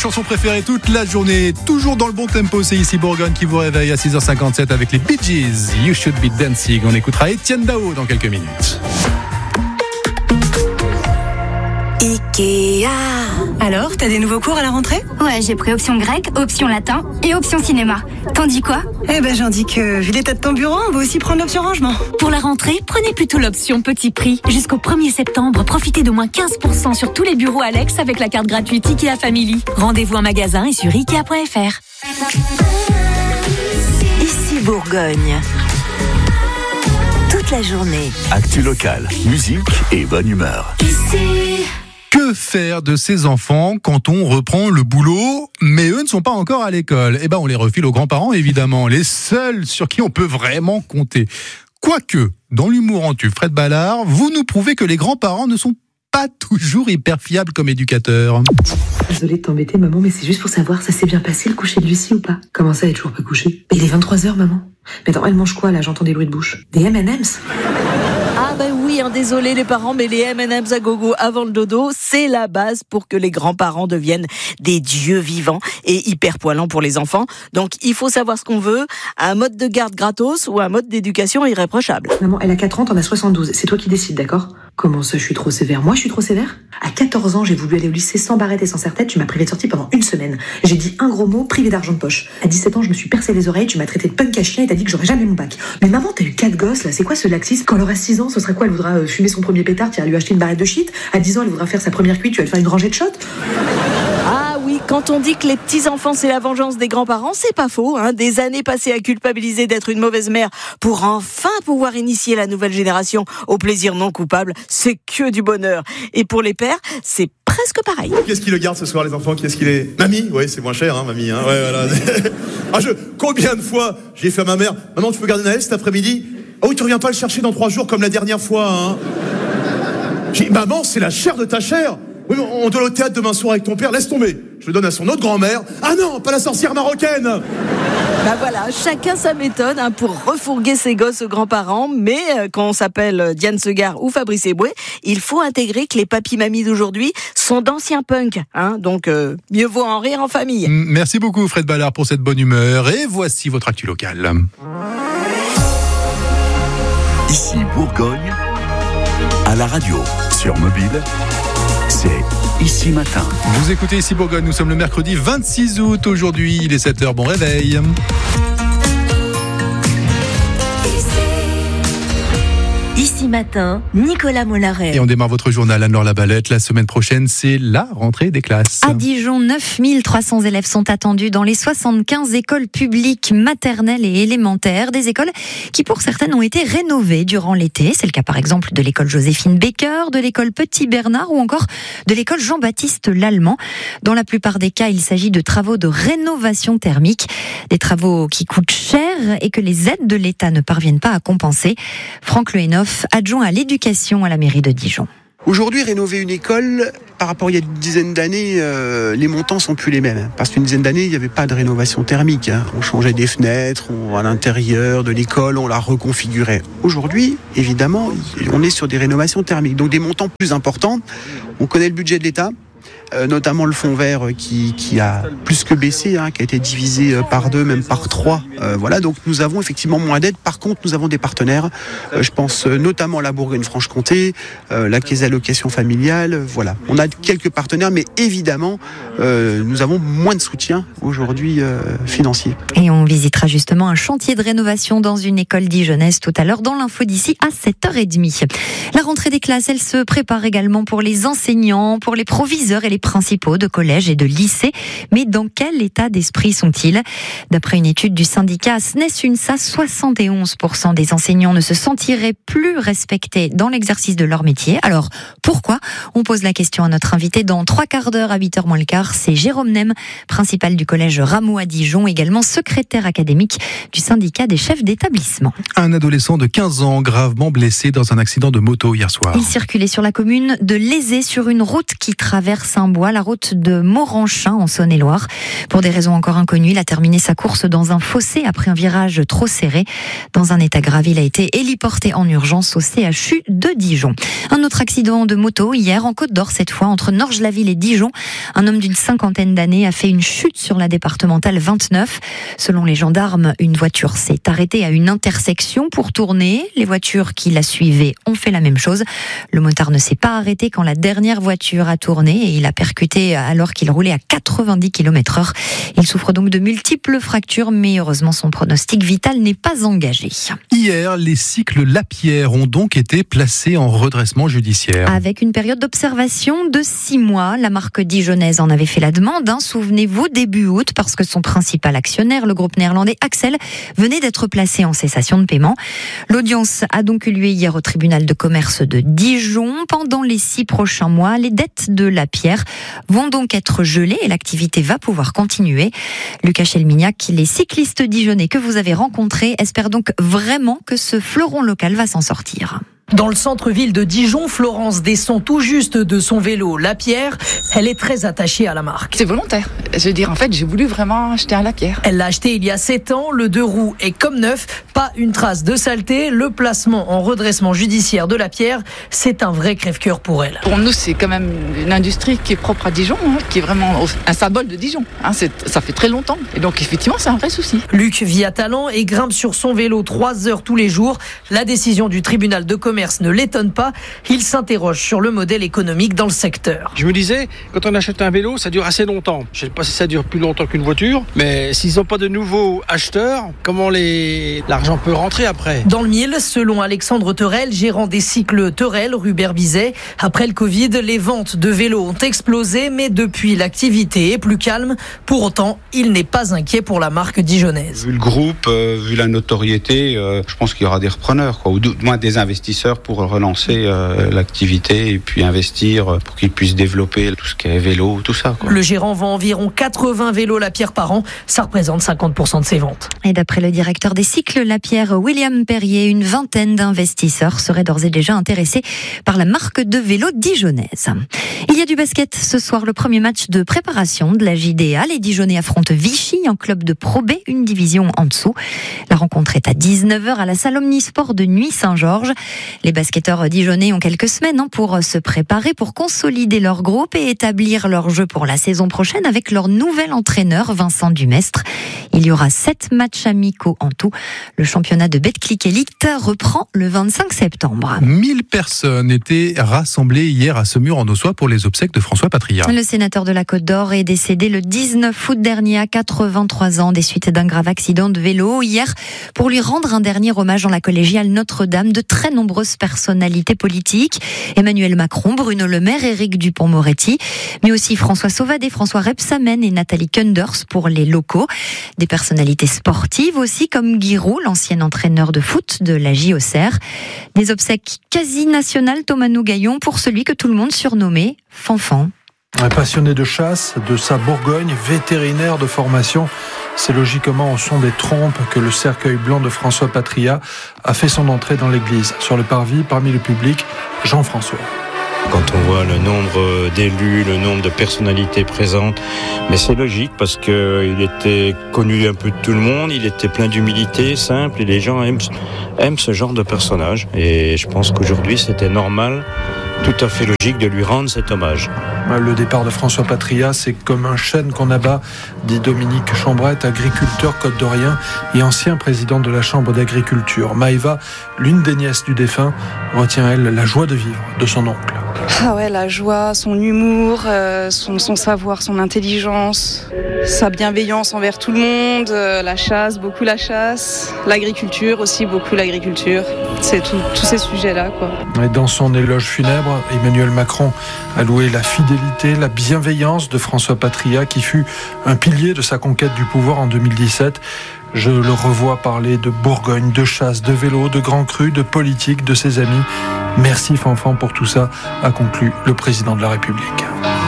chansons préférées toute la journée, toujours dans le bon tempo. C'est ici Bourgogne qui vous réveille à 6h57 avec les Bee Gees. You Should Be Dancing. On écoutera Étienne Dao dans quelques minutes. Ikea. Alors, t'as des nouveaux cours à la rentrée ? Ouais, j'ai pris option grec, option latin et option cinéma. T'en dis quoi ? Eh ben, j'en dis que, vu l'état de ton bureau, on va aussi prendre l'option rangement. Pour la rentrée, prenez plutôt l'option petit prix. Jusqu'au 1er septembre, profitez d'au moins 15% sur tous les bureaux Alex avec la carte gratuite Ikea Family. Rendez-vous en magasin et sur Ikea.fr. Ici Bourgogne. Toute la journée. Actu locale, musique et bonne humeur. Que faire de ces enfants quand on reprend le boulot, mais eux ne sont pas encore à l'école ? Eh ben, on les refile aux grands-parents, évidemment, les seuls sur qui on peut vraiment compter. Quoique, dans l'humour en tube, Fred Ballard, vous nous prouvez que les grands-parents ne sont pas toujours hyper fiables comme éducateurs. Désolée de t'embêter, maman, mais c'est juste pour savoir, ça s'est bien passé le coucher de Lucie ou pas ? Comment ça, elle est toujours pas couchée ? Mais il est 23h, maman. Mais attends, elle mange quoi, là ? J'entends des bruits de bouche. Des M&M's ? Ah ben oui, désolé les parents, mais les M&M's à gogo avant le dodo, c'est la base pour que les grands-parents deviennent des dieux vivants et hyper poilants pour les enfants. Donc il faut savoir ce qu'on veut, un mode de garde gratos ou un mode d'éducation irréprochable. Maman, elle a 4 ans, t'en as 72, c'est toi qui décides, d'accord ? Comment ça, je suis trop sévère ? Moi, je suis trop sévère ? À 14 ans, j'ai voulu aller au lycée sans barrette et sans serre-tête, tu m'as privé de sortie pendant une semaine. J'ai dit un gros mot, privé d'argent de poche. À 17 ans, je me suis percé les oreilles, tu m'as traité de punk à chien et t'as dit que j'aurais jamais mon bac. Mais maman, t'as eu 4 gosses, là, c'est quoi ce laxisme ? Quand elle aura 6 ans, ce sera quoi ? Elle voudra fumer son premier pétard, tu vas lui acheter une barrette de shit. À 10 ans, elle voudra faire sa première cuite, tu vas lui faire une rangée de shots. Ah oui, quand on dit que les petits-enfants c'est la vengeance des grands-parents, c'est pas faux. Des années passées à culpabiliser d'être une mauvaise mère pour enfin pouvoir initier la nouvelle génération au plaisir non coupable, c'est que du bonheur. Et pour les pères, c'est presque pareil. Qui est-ce qui le garde ce soir, les enfants ? Qui est-ce qui les... Mamie ? Oui, c'est moins cher, mamie. Ouais, voilà. Combien de fois j'ai fait à ma mère, maman, tu peux garder Naël cet après-midi ? Oh oui, tu reviens pas le chercher dans 3 jours comme la dernière fois, J'ai dit, maman, c'est la chair de ta chair. Oui, mais on doit aller au théâtre demain soir avec ton père, laisse tomber. Je le donne à son autre grand-mère. Ah non, pas la sorcière marocaine. Bah voilà, chacun sa méthode pour refourguer ses gosses aux grands-parents. Mais quand on s'appelle Diane Segar ou Fabrice Eboué, il faut intégrer que les papis-mamies d'aujourd'hui sont d'anciens punks. Donc mieux vaut en rire en famille. Merci beaucoup Fred Ballard pour cette bonne humeur. Et voici votre actu locale. Ici Bourgogne, à la radio, sur mobile, c'est Ici Matin. Vous écoutez Ici Bourgogne, nous sommes le mercredi 26 août aujourd'hui, il est 7h, bon réveil. Ici Matin, Nicolas Mollaret. Et on démarre votre journal Anne-Laure Labalette. La semaine prochaine, c'est la rentrée des classes. À Dijon, 9300 élèves sont attendus dans les 75 écoles publiques maternelles et élémentaires. Des écoles qui, pour certaines, ont été rénovées durant l'été. C'est le cas, par exemple, de l'école Joséphine Baker, de l'école Petit Bernard ou encore de l'école Jean-Baptiste Lallemand. Dans la plupart des cas, il s'agit de travaux de rénovation thermique. Des travaux qui coûtent cher et que les aides de l'État ne parviennent pas à compenser. Franck Lehenoff, adjoint à l'éducation à la mairie de Dijon. Aujourd'hui, rénover une école, par rapport à il y a une dizaine d'années, les montants sont plus les mêmes. Parce qu'une dizaine d'années, il n'y avait pas de rénovation thermique. On changeait des fenêtres, à l'intérieur de l'école, on la reconfigurait. Aujourd'hui, évidemment, on est sur des rénovations thermiques, donc des montants plus importants. On connaît le budget de l'État, notamment le fonds vert qui a plus que baissé, qui a été divisé par 2, même par 3. Voilà, donc nous avons effectivement moins d'aides. Par contre, nous avons des partenaires. Je pense notamment à la Bourgogne-Franche-Comté, la Caisse d'allocation familiale. Voilà, on a quelques partenaires, mais évidemment, nous avons moins de soutien aujourd'hui financier. Et on visitera justement un chantier de rénovation dans une école dijonnaise tout à l'heure dans l'info d'ici à 7h30. La rentrée des classes, elle se prépare également pour les enseignants, pour les proviseurs et les principaux de collèges et de lycées. Mais dans quel état d'esprit sont-ils ? D'après une étude du syndicat SNES-UNSA, 71% des enseignants ne se sentiraient plus respectés dans l'exercice de leur métier. Alors, pourquoi ? On pose la question à notre invité dans 3/4 à 8h moins le quart. C'est Jérôme Nem, principal du collège Rameau à Dijon, également secrétaire académique du syndicat des chefs d'établissement. Un adolescent de 15 ans gravement blessé dans un accident de moto hier soir. Il circulait sur la commune de Lézé sur une route qui traverse Saint-Bois, la route de Moranchin en Saône-et-Loire. Pour des raisons encore inconnues, il a terminé sa course dans un fossé après un virage trop serré. Dans un état grave, il a été héliporté en urgence au CHU de Dijon. Un autre accident de moto hier en Côte d'Or, cette fois entre Norges-la-Ville et Dijon. Un homme d'une 50aine d'années a fait une chute sur la départementale 29. Selon les gendarmes, une voiture s'est arrêtée à une intersection pour tourner. Les voitures qui la suivaient ont fait la même chose. Le motard ne s'est pas arrêté quand la dernière voiture a tourné et il a percuté alors qu'il roulait à 90 km/h. Il souffre donc de multiples fractures, mais heureusement son pronostic vital n'est pas engagé. Hier, les cycles Lapierre ont donc été placés en redressement judiciaire. Avec une période d'observation de 6 mois, la marque dijonnaise en avait fait la demande, souvenez-vous, début août, parce que son principal actionnaire, le groupe néerlandais Axel, venait d'être placé en cessation de paiement. L'audience a donc eu lieu hier au tribunal de commerce de Dijon. Pendant les 6 prochains mois, les dettes de Lapierre vont donc être gelées et l'activité va pouvoir continuer. Lucas Chelmignac, les cyclistes dijonnais que vous avez rencontrés espèrent donc vraiment que ce fleuron local va s'en sortir. Dans le centre-ville de Dijon, Florence descend tout juste de son vélo Lapierre. Elle est très attachée à la marque. C'est volontaire. Je veux dire, en fait, j'ai voulu vraiment acheter un Lapierre. Elle l'a acheté il y a 7 ans. Le 2 roues est comme neuf. Pas une trace de saleté. Le placement en redressement judiciaire de Lapierre, c'est un vrai crève-cœur pour elle. Pour nous, c'est quand même une industrie qui est propre à Dijon, qui est vraiment un symbole de Dijon. Ça fait très longtemps. Et donc, effectivement, c'est un vrai souci. Luc vit à Talent et grimpe sur son vélo 3 heures tous les jours. La décision du tribunal de commerce ne l'étonne pas. Il s'interroge sur le modèle économique dans le secteur. Je me disais, quand on achète un vélo, ça dure assez longtemps. Je ne sais pas si ça dure plus longtemps qu'une voiture, mais s'ils n'ont pas de nouveaux acheteurs, comment l'argent peut rentrer après ? Dans le mille, selon Alexandre Terrel, gérant des cycles Terrel, rue Berbizet, après le Covid, les ventes de vélos ont explosé, mais depuis, l'activité est plus calme. Pour autant, il n'est pas inquiet pour la marque dijonnaise. Vu le groupe, vu la notoriété, je pense qu'il y aura des repreneurs, ou du moins des investisseurs pour relancer l'activité et puis investir pour qu'ils puissent développer tout ce qui est vélo, tout ça. Le gérant vend environ 80 vélos Lapierre par an. Ça représente 50% de ses ventes. Et d'après le directeur des cycles Lapierre, William Perrier, une vingtaine d'investisseurs seraient d'ores et déjà intéressés par la marque de vélo dijonnaise. Il y a du basket ce soir, le premier match de préparation de la JDA. Les Dijonnais affrontent Vichy en club de Pro B, une division en dessous. La rencontre est à 19h à la salle Omnisport de Nuit-Saint-Georges. Les basketteurs dijonnais ont quelques semaines pour se préparer, pour consolider leur groupe et établir leur jeu pour la saison prochaine avec leur nouvel entraîneur Vincent Dumestre. Il y aura 7 matchs amicaux en tout. Le championnat de Betclic Elite reprend le 25 septembre. 1000 personnes étaient rassemblées hier à Semur-en-Ossois pour les obsèques de François Patria. Le sénateur de la Côte d'Or est décédé le 19 août dernier à 83 ans des suites d'un grave accident de vélo. Hier, pour lui rendre un dernier hommage dans la collégiale Notre-Dame, de très nombreuses personnalités politiques. Emmanuel Macron, Bruno Le Maire, Éric Dupond-Moretti, mais aussi François Sauvadet, François Rebsamen et Nathalie Kunders pour les locaux. Des personnalités sportives aussi comme Guy Roux, l'ancien entraîneur de foot de la JOCR. Des obsèques quasi nationales, Thomas Nougaillon, pour celui que tout le monde surnommait Fanfan. Un passionné de chasse, de sa Bourgogne, vétérinaire de formation, c'est logiquement au son des trompes que le cercueil blanc de François Patria a fait son entrée dans l'église. Sur le parvis, parmi le public, Jean-François. Quand on voit le nombre d'élus, le nombre de personnalités présentes, mais c'est logique parce qu'il était connu un peu de tout le monde, il était plein d'humilité, simple, et les gens aiment ce genre de personnage. Et je pense qu'aujourd'hui, c'était normal, tout à fait logique de lui rendre cet hommage. Le départ de François Patria, c'est comme un chêne qu'on abat, dit Dominique Chambrette, agriculteur côte-d'Orien et ancien président de la Chambre d'agriculture. Maëva, l'une des nièces du défunt, retient, elle, la joie de vivre de son oncle. Ah ouais, la joie, son humour, son savoir, son intelligence, sa bienveillance envers tout le monde, la chasse, beaucoup la chasse, l'agriculture aussi, beaucoup l'agriculture. C'est tous ces sujets-là, quoi. Et dans son éloge funèbre, Emmanuel Macron a loué la fidélité, la bienveillance de François Patria, qui fut un pilier de sa conquête du pouvoir en 2017. Je le revois parler de Bourgogne, de chasse, de vélo, de grands crus, de politique, de ses amis. Merci Fanfan pour tout ça, a conclu le président de la République.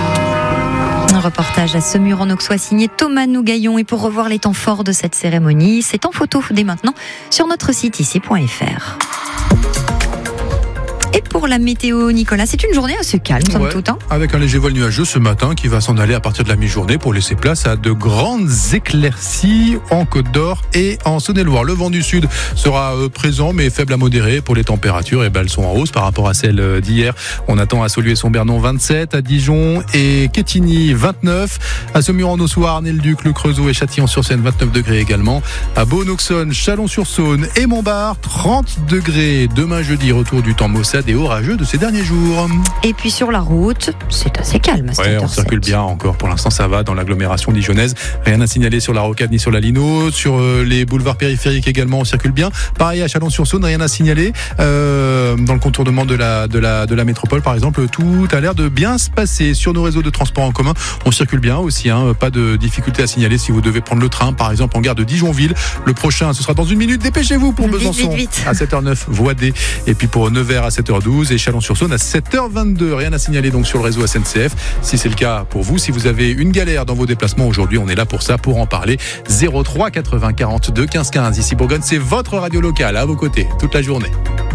Un reportage à Semur-en-Auxois signé Thomas Nougaillon. Et pour revoir les temps forts de cette cérémonie, c'est en photo dès maintenant sur notre site ici.fr. Et pour la météo, Nicolas, c'est une journée assez calme, somme toute. Avec un léger vol nuageux ce matin qui va s'en aller à partir de la mi-journée pour laisser place à de grandes éclaircies en Côte d'Or et en Saône-et-Loire. Le vent du sud sera présent mais faible à modéré. Pour les températures, elles sont en hausse par rapport à celles d'hier. On attend à Saulieu-Son-Bernon 27, à Dijon et Quetigny 29, à Saumur-en-Eau-Sous, Arnay-le-Duc, Le Creusot et Châtillon-sur-Seine 29 degrés également, à Beaune-Auxonne, Chalon-sur-Saône et Montbard 30 degrés. Demain jeudi, retour du temps maussade et orageux de ces derniers jours. Et puis sur la route, c'est assez calme. On circule bien encore. Pour l'instant, ça va dans l'agglomération dijonnaise. Rien à signaler sur la Rocade ni sur la Lino. Sur les boulevards périphériques également, on circule bien. Pareil à Chalon-sur-Saône, rien à signaler. Dans le contournement de la métropole, par exemple, tout a l'air de bien se passer. Sur nos réseaux de transport en commun, on circule bien aussi. Pas de difficulté à signaler si vous devez prendre le train, par exemple en gare de Dijonville. Le prochain, ce sera dans une minute. Dépêchez-vous pour Besançon à 7h09, voie D. Et puis pour Nevers à 7h12 et Chalon-sur-Saône à 7h22. Rien à signaler donc sur le réseau SNCF. Si c'est le cas pour vous, si vous avez une galère dans vos déplacements aujourd'hui, on est là pour ça, pour en parler. 03 80 42 15 15. Ici Bourgogne, c'est votre radio locale à vos côtés toute la journée.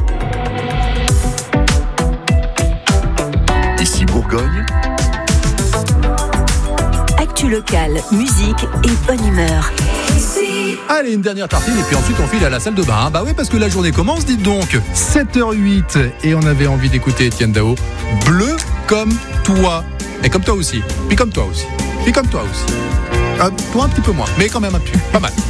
Ici Bourgogne. Actu locale, musique et bonne humeur. Allez, une dernière tartine et puis ensuite on file à la salle de bain. Bah oui, parce que la journée commence, dites donc. 7h08 et on avait envie d'écouter Étienne Dao. Bleu comme toi. Et comme toi aussi. Puis comme toi aussi. Puis comme toi aussi. Toi un petit peu moins, mais quand même un peu. Pas mal.